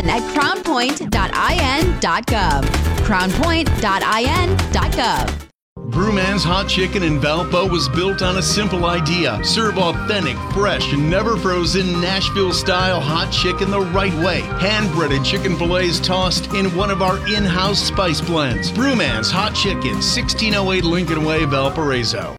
again at crownpoint.in.gov. crownpoint.in.gov. Brewman's Hot Chicken in Valpo was built on a simple idea. Serve authentic, fresh, never frozen Nashville-style hot chicken the right way. Hand-breaded chicken fillets tossed in one of our in-house spice blends. Brewman's Hot Chicken, 1608 Lincoln Way, Valparaiso.